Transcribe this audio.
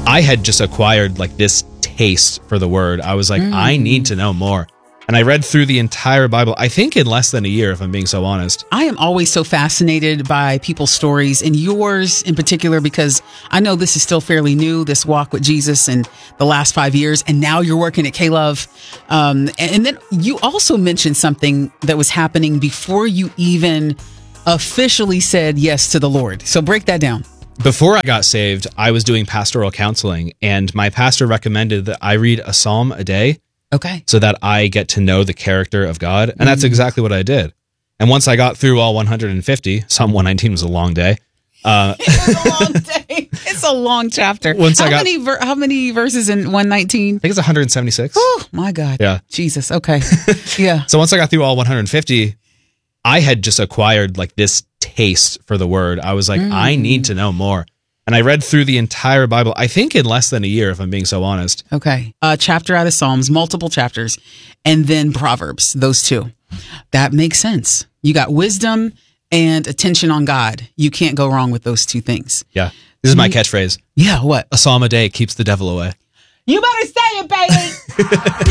I had just acquired like this taste for the word. I was like, I need to know more. And I read through the entire Bible, I think in less than a year, if I'm being so honest. I am always so fascinated by people's stories, and yours in particular, because I know this is still fairly new, this walk with Jesus in the last 5 years, and now you're working at K-Love. And then you also mentioned something that was happening before you even officially said yes to the Lord. So break that down. Before I got saved, I was doing pastoral counseling, and my pastor recommended that I read a psalm a day. Okay. So that I get to know the character of God. And that's exactly what I did. And once I got through all 150, Psalm 119 was a long day. It's a long day. It's a long chapter. How many verses in 119? I think it's 176. Oh, my God. Yeah. Jesus. Okay. Yeah. So once I got through all 150, I had just acquired like this taste for the word. I was like, I need to know more. And I read through the entire Bible, I think in less than a year, if I'm being so honest. Okay. A chapter out of Psalms, multiple chapters, and then Proverbs, those two. That makes sense. You got wisdom and attention on God. You can't go wrong with those two things. Yeah. This is my catchphrase. Yeah, what? A psalm a day keeps the devil away. You better say it, baby.